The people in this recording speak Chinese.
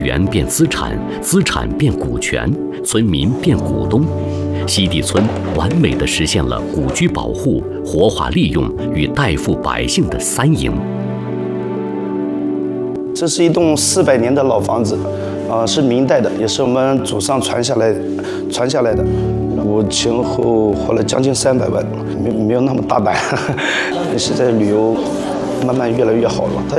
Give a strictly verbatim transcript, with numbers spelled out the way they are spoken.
源变资产，资产变股权，村民变股东。西递村完美地实现了古居保护、活化利用与代富百姓的三赢。 这是一栋四百年的老房子，啊、呃，是明代的，也是我们祖上传下来传下来的。我前后花了将近三百万，没没有那么大胆，现在旅游慢慢越来越好了。它